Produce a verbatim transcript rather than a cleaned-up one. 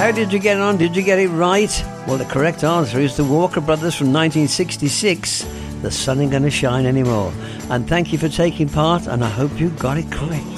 How did you get on? Did you get it right? Well, the correct answer is the Walker Brothers from nineteen sixty-six. The sun ain't gonna shine anymore. And thank you for taking part, and I hope you got it correct.